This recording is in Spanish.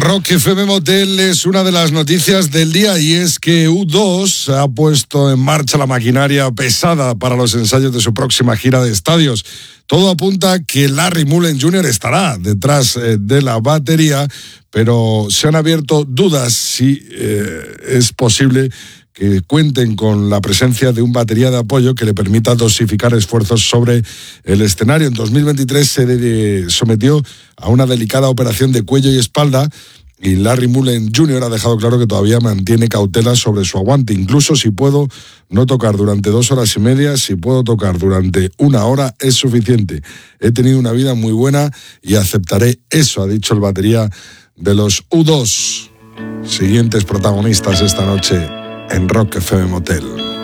Rock FM Motel es una de las noticias del día y es que U2 ha puesto en marcha la maquinaria pesada para los ensayos de su próxima gira de estadios. Todo apunta a que Larry Mullen Jr. estará detrás de la batería, pero se han abierto dudas si es posible que cuenten con la presencia de un batería de apoyo que le permita dosificar esfuerzos sobre el escenario. En 2023 se sometió a una delicada operación de cuello y espalda y Larry Mullen Jr. ha dejado claro que todavía mantiene cautela sobre su aguante. Incluso si puedo no tocar durante 2 horas y media, si puedo tocar durante 1 hora es suficiente. He tenido una vida muy buena y aceptaré eso, ha dicho el batería de los U2. Siguientes protagonistas esta noche en Rock FM Motel.